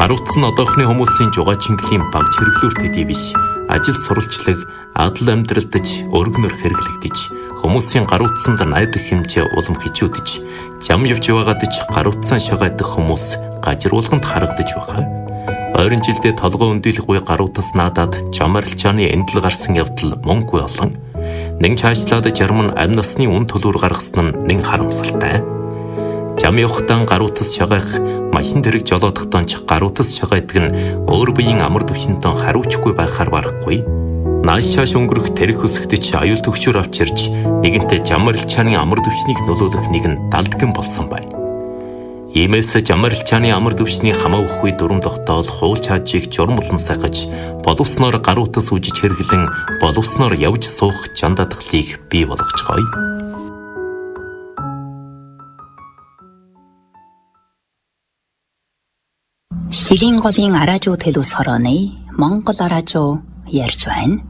Гаруутсан одоохны хүмүүсийн жугаачин баг чиргэлүүр төдий биш. Ажил сурвалжлаг, адал амьдралдаж, өргөнөр хэрэглэгдэж, хүмүүсийн гаруутсанд найдах хэмжээ улам хичүүдэж, зам явж байгаадаж гаруутсан шагайдах хүмүүс гажруулганд харагдаж байгаа. Ойрын жилдээ толгой өндөлгүй гаруутас наадаад жам арилжааны эндэл гарсан явдал мөнгөгүй олон. Нэг цаашлаад жарм нь амь насны үн төлөөр гаргасан нь нэг харамсалтай. Зам явахдаа гаруутас шагайх, машин тэрэг жолоодохдоо ч гаруутас шагайдаг нь өөр биеийн амар төвшөнтөө хариуцгүй байхаар барахгүй. Нааш шааш өнгөрөх тэрэг хөсгөдөж аюул төвчөр авчирч нэгэнтээ зам арилжааны амар төвшнийг нөлөөлөх нэг нь далдган болсон байна. Иймээс зам арилжааны амар төвшний хамаа өгөхгүй дүрм тогтоол хуул чаажийг журам болон сахиж, боловсноор гаруутас үжиж хэрэглэн боловсноор явж суух жандадгалыг бий болгоцгоё. Ширийн голын араажуу төлөс хорооны Монгол араажуу ярьж байна.